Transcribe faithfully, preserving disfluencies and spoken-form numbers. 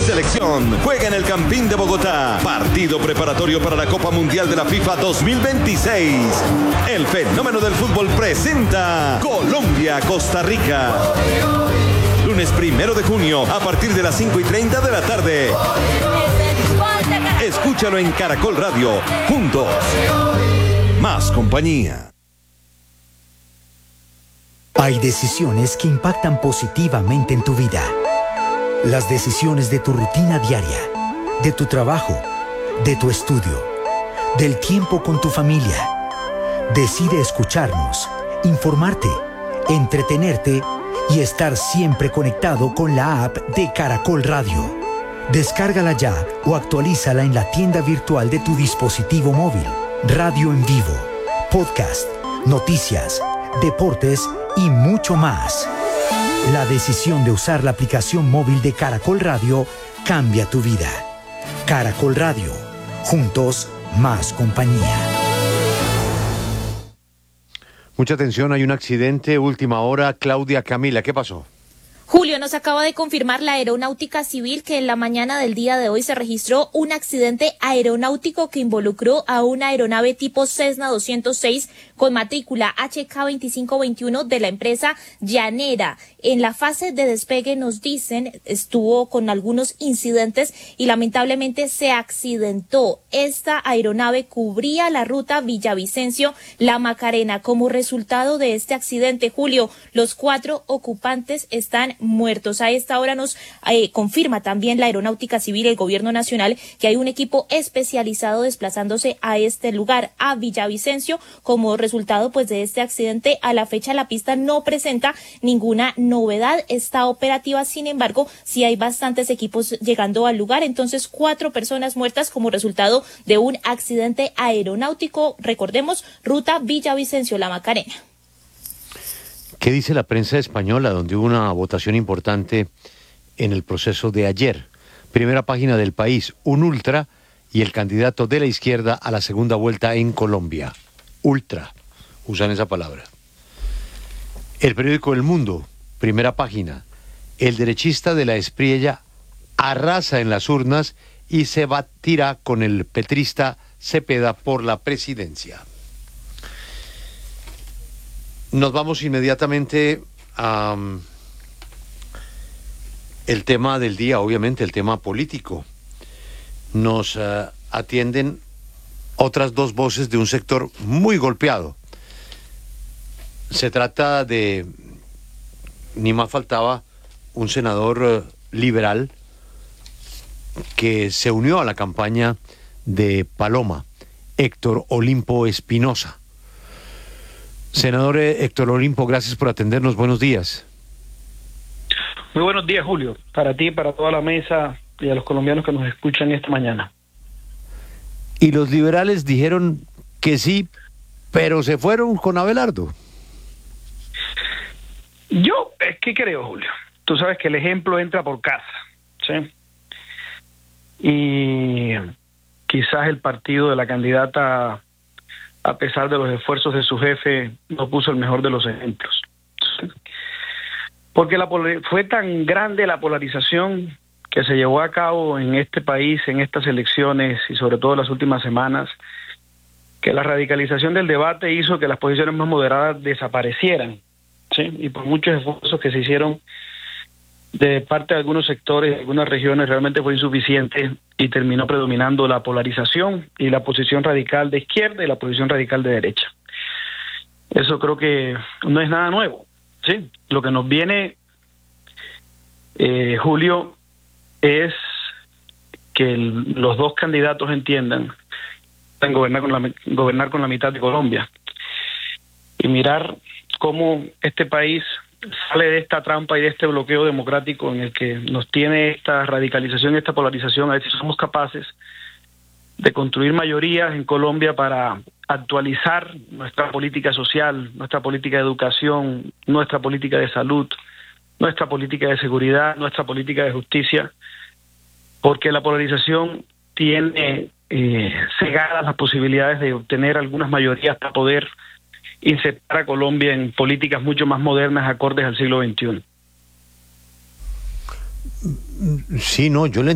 selección juega en el Campín de Bogotá. Partido preparatorio para la Copa Mundial de la FIFA dos mil veintiséis. El fenómeno del fútbol presenta Colombia-Costa Rica. Lunes primero de junio a partir de las cinco y treinta de la tarde. Escúchalo en Caracol Radio. Juntos. Más compañía. Hay decisiones que impactan positivamente en tu vida. Las decisiones de tu rutina diaria, de tu trabajo, de tu estudio, del tiempo con tu familia. Decide escucharnos, informarte, entretenerte y estar siempre conectado con la app de Caracol Radio. Descárgala ya o actualízala en la tienda virtual de tu dispositivo móvil. Radio en vivo, podcast, noticias, deportes y mucho más. La decisión de usar la aplicación móvil de Caracol Radio cambia tu vida. Caracol Radio. Juntos, más compañía. Mucha atención, hay un accidente, última hora. Claudia Camila, ¿qué pasó? Julio, nos acaba de confirmar la Aeronáutica Civil que en la mañana del día de hoy se registró un accidente aeronáutico que involucró a una aeronave tipo Cessna doscientos seis con matrícula H K veinticinco veintiuno de la empresa Llanera. En la fase de despegue, nos dicen, estuvo con algunos incidentes y lamentablemente se accidentó. Esta aeronave cubría la ruta Villavicencio-La Macarena. Como resultado de este accidente, Julio, los cuatro ocupantes están muertos. A esta hora nos eh, confirma también la Aeronáutica Civil, el Gobierno Nacional, que hay un equipo especializado desplazándose a este lugar, a Villavicencio, como resultado pues de este accidente. A la fecha la pista no presenta ninguna novedad, está operativa, sin embargo, sí hay bastantes equipos llegando al lugar, entonces cuatro personas muertas como resultado de un accidente aeronáutico, recordemos, ruta Villavicencio-La Macarena. ¿Qué dice la prensa española, donde hubo una votación importante en el proceso de ayer? Primera página del País, un ultra y el candidato de la izquierda a la segunda vuelta en Colombia. Ultra, usan esa palabra. El periódico El Mundo, primera página, el derechista de la Espriella arrasa en las urnas y se batirá con el petrista Cepeda por la presidencia. Nos vamos inmediatamente a um, el tema del día, obviamente el tema político. Nos uh, atienden otras dos voces de un sector muy golpeado. Se trata de, ni más faltaba, un senador uh, liberal que se unió a la campaña de Paloma, Héctor Olimpo Espinosa. Senador Héctor Olimpo, gracias por atendernos. Buenos días. Muy buenos días, Julio. Para ti, para toda la mesa y a los colombianos que nos escuchan esta mañana. Y los liberales dijeron que sí, pero se fueron con Abelardo. Yo, es que creo, Julio. Tú sabes que el ejemplo entra por casa, ¿sí? Y quizás el partido de la candidata, a pesar de los esfuerzos de su jefe, no puso el mejor de los ejemplos. Porque la fue tan grande la polarización que se llevó a cabo en este país, en estas elecciones y sobre todo en las últimas semanas, que la radicalización del debate hizo que las posiciones más moderadas desaparecieran, ¿sí? Y por muchos esfuerzos que se hicieron de parte de algunos sectores, de algunas regiones, realmente fue insuficiente y terminó predominando la polarización y la posición radical de izquierda y la posición radical de derecha. Eso creo que no es nada nuevo, ¿sí? Lo que nos viene, eh, Julio, es que el, los dos candidatos entiendan en gobernar con la gobernar con la mitad de Colombia y mirar cómo este país sale de esta trampa y de este bloqueo democrático en el que nos tiene esta radicalización y esta polarización. A ver si somos capaces de construir mayorías en Colombia para actualizar nuestra política social, nuestra política de educación, nuestra política de salud, nuestra política de seguridad, nuestra política de justicia, porque la polarización tiene eh, cegadas las posibilidades de obtener algunas mayorías para poder insertar a Colombia en políticas mucho más modernas, acordes al siglo veintiuno. Sí, no, yo le